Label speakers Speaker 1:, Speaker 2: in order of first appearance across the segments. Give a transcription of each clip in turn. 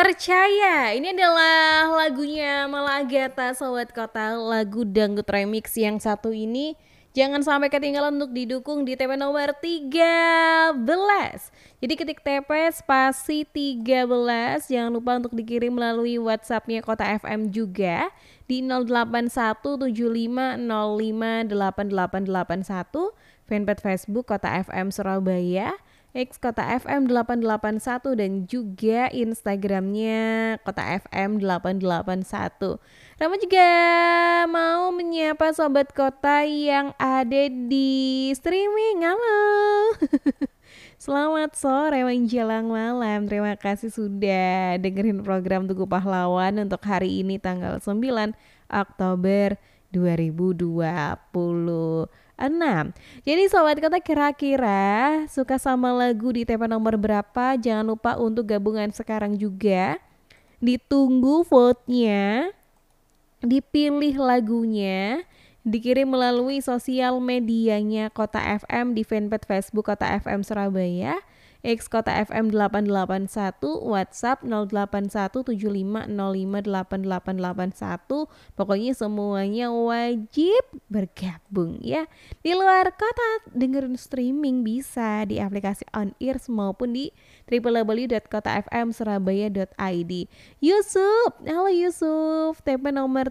Speaker 1: Percaya, ini adalah lagunya Malagata Sobat Kota, lagu dangdut remix yang satu ini. Jangan sampai ketinggalan untuk didukung di TP nomor 13. Jadi ketik TP spasi 13. Jangan lupa untuk dikirim melalui WhatsAppnya Kota FM juga di 081750588881, fanpage Facebook Kota FM Surabaya, X Kota FM 881, dan juga Instagramnya Kota FM 881. Rama juga mau menyapa sobat kota yang ada di streaming. Halo. Selamat sore menjelang malam. Terima kasih sudah dengerin program Tugu Pahlawan untuk hari ini tanggal 9 Oktober 2026. Jadi sobat kota, kira-kira suka sama lagu di TP nomor berapa? Jangan lupa untuk gabungan sekarang juga. Ditunggu vote-nya, dipilih lagunya, dikirim melalui sosial medianya Kota FM di fanpage Facebook Kota FM Surabaya, X Kota FM 881, WhatsApp 081750588881. Pokoknya semuanya wajib bergabung ya. Di luar kota dengerin streaming bisa di aplikasi On Ears maupun di www.kotafmsurabaya.id. Yusuf, halo Yusuf, TP nomor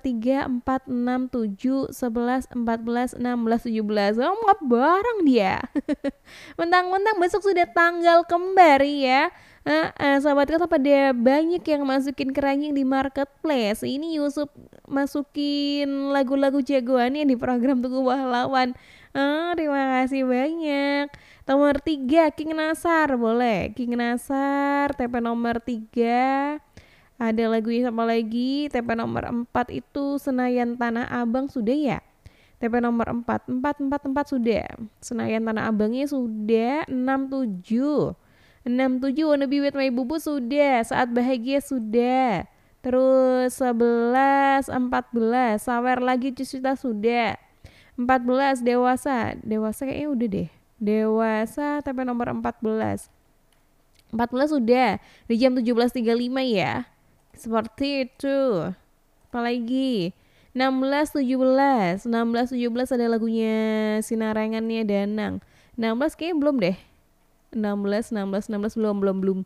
Speaker 1: 346711141617. Oh, nggak bareng dia. Mentang-mentang besok sudah tanggal kembar ya. Sahabat kata pada banyak yang masukin keranjang di marketplace. Ini Yusuf masukin lagu-lagu jagoannya di program Tugu Pahlawan. Terima kasih banyak. Nomor 3 King Nasar, boleh King Nasar TP nomor 3. Ada lagunya sama lagi. TP nomor 4 itu Senayan Tanah Abang sudah ya. TP nomor 4 sudah. Senayan Tanah Abangnya sudah. 67 Wanna Be With My Bubu sudah. Saat Bahagia sudah. Terus 11 14 Sawer Lagi Cusita sudah. 14 Dewasa kayaknya udah deh. Dewasa TP nomor 14 sudah. Di jam 17.35 ya. Seperti itu. Apalagi 16 17 ada lagunya Sinarengannya Danang. 16 kayaknya belum deh. 16 belum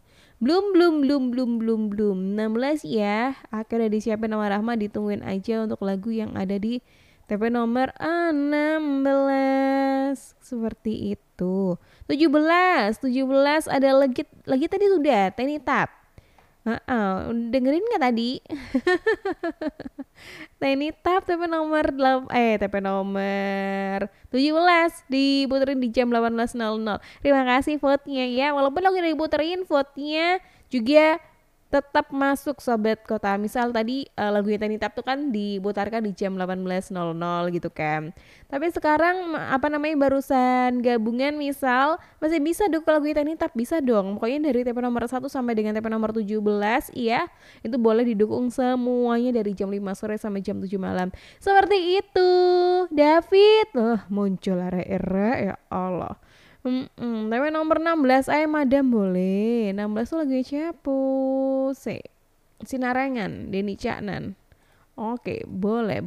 Speaker 1: 16 ya. Akhirnya disiapin sama Rahma, ditungguin aja untuk lagu yang ada di TP nomor 16. Seperti itu. 17 ada lagi tadi sudah Tiny Tap. Dengerin nggak tadi? Tiny Tap TP nomor 17 diputerin di jam 18.00. Terima kasih vote-nya ya. Walaupun lagi diputerin, vote-nya juga tetap masuk sobat kota. Misal tadi lagunya Tiny Tap tuh kan diputarkan di jam 18.00 gitu kan. Tapi sekarang barusan gabungan, misal masih bisa dukung lagunya Tiny Tap, bisa dong. Pokoknya dari TP nomor 1 sampai dengan TP nomor 17 iya. Itu boleh didukung semuanya dari jam 5 sore sampai jam 7 malam. Seperti itu. David, muncul era ya Allah. Tapi nomor 16 Madam boleh. 16 tuh lagunya siapa? Sinarengan Denny Caknan. Oke, boleh.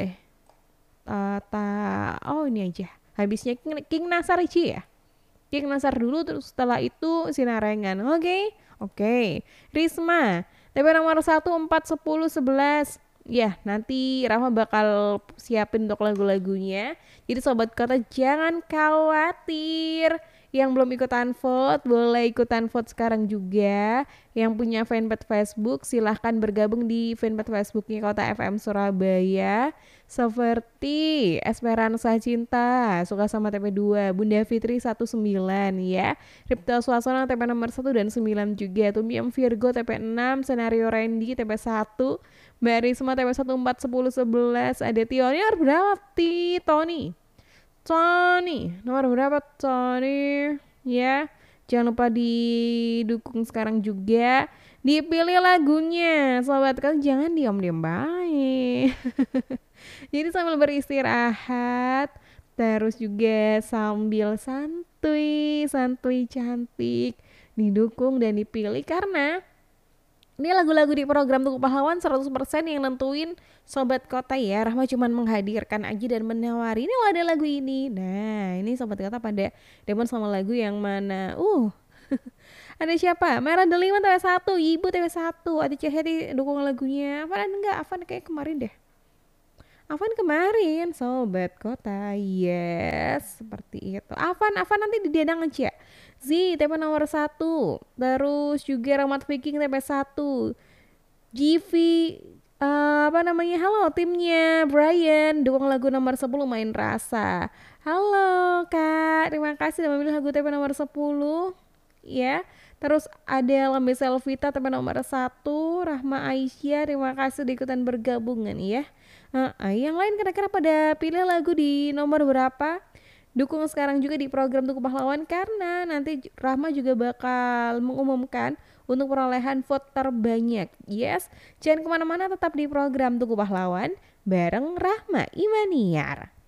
Speaker 1: Ini aja. Habisnya King Nasar aja ya. King Nasar dulu, terus setelah itu Sinarengan. Oke. Risma TP nomor 1 4 10 11. Ya, nanti Rahma bakal siapin untuk lagu-lagunya. Jadi sobat kota jangan khawatir. Yang belum ikutan vote, boleh ikutan vote sekarang juga. Yang punya fanpage Facebook, silahkan bergabung di fanpage Facebooknya Kota FM Surabaya. Seperti Esperanza Cinta, suka sama TP2, Bunda Fitri 19 ya. Ripto Suasana TP nomor 1 dan 9 juga. Tumiam Virgo TP 6, Senario Randy TP 1, Mbak Risma TP 1 4 10 11. Ada Tioni nomor berapa? Tony nomor berapa Tony? Ya, jangan lupa didukung sekarang juga. Dipilih lagunya. Sobat kan jangan diam-diam baik. Jadi sambil beristirahat, terus juga sambil santuy cantik, didukung dan dipilih karena Ini lagu-lagu di program Tugu Pahlawan 100% yang nentuin Sobat Kota ya. Rahma cuman menghadirkan aja dan menawari, ini loh ada lagu ini. Nah, ini Sobat Kota pada demen sama lagu yang mana? Ada siapa? Merah Delima TV1, Ibu TV1, ada Hedi dukung lagunya. Avan ada enggak? Avan kayak kemarin deh. Avan kemarin, Sobat Kota, yes, seperti itu. Avan nanti di Diadang aja. Z, TP nomor 1. Terus juga Rahmat Viking TP1. GV, apa namanya? Halo timnya Brian, dukung lagu nomor 10 Main Rasa. Halo Kak, terima kasih sudah memilih lagu TP nomor 10. Ya, terus ada Lambe Selvita TP nomor 1. Rahma Aisyah, terima kasih sudah ikutan bergabungan ya. Yang lain kira-kira pada pilih lagu di nomor berapa? Dukung sekarang juga di program Tugu Pahlawan karena nanti Rahma juga bakal mengumumkan untuk perolehan vote terbanyak. Yes, jangan kemana-mana, tetap di program Tugu Pahlawan bareng Rahma Imaniar.